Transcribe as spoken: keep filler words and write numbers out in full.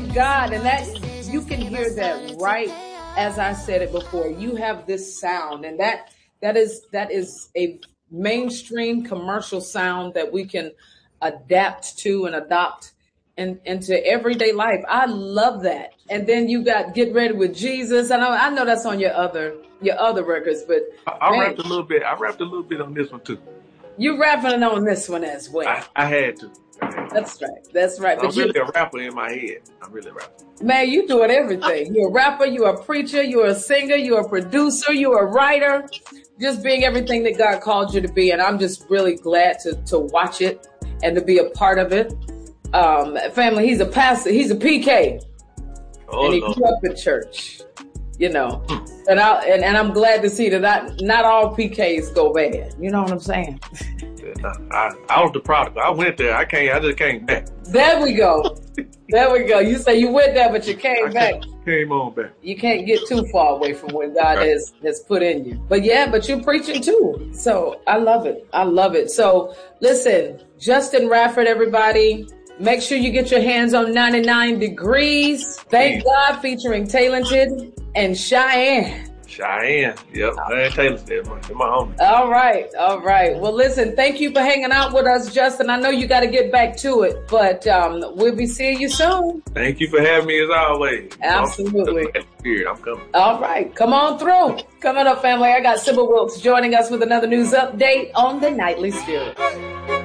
God. And that, you can hear that right as I said it before. You have this sound, and that that is that is a mainstream commercial sound that we can adapt to and adopt in, into everyday life. I love that. And then you got Get Ready with Jesus. I know I know that's on your other your other records, but I, I rapped a little bit. I rapped a little bit on this one too. You rapping on this one as well. I, I had to. That's right. That's right. I'm but really you, a rapper in my head. I'm really a rapper. Man, you doing everything. You're a rapper, you're a preacher, you're a singer, you're a producer, you're a writer, just being everything that God called you to be. And I'm just really glad to, to watch it and to be a part of it. Um, family, he's a pastor, he's a P K. Oh, and he Lord. grew up in church, you know. and, I, and and I'm glad to see that not, not all P Ks go bad. You know what I'm saying? I, I was the prodigal. I went there. I can't. I just came back. There we go. There we go. You say you went there, but you came I back. Came on back. You can't get too far away from what God right. has has put in you. But yeah, but you're preaching too. So I love it. I love it. So listen, Justin Radford, everybody. Make sure you get your hands on ninety-nine Degrees. Thank God, featuring Talented and Cheyenne. Cheyenne. Yep. I ain't Taylor there, man. They're my homie. All right. All right. Well, listen, thank you for hanging out with us, Justin. I know you got to get back to it, but um, we'll be seeing you soon. Thank you for having me as always. Absolutely. I'm coming. All right. Come on through. Coming up, family, I got Sybil Wilkes joining us with another news update on the Nightly Spirit.